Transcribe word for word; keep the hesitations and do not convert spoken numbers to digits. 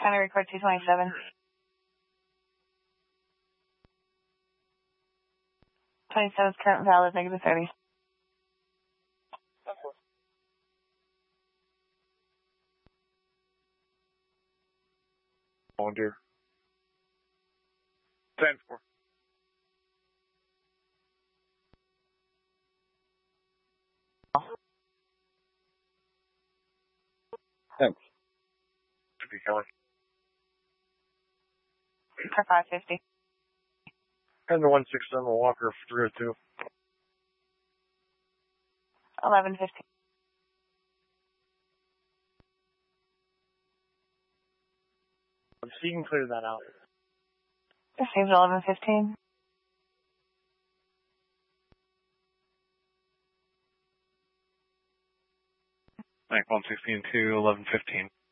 County record two twenty-seven. twenty-seven is current valid, negative thirty. Volunteer. ten four. Thanks. Should be coming. For five fifty. And the one six seven Walker three oh two. eleven fifteen. So you can clear that out. Received eleven fifteen. Nine one sixteen to eleven fifteen.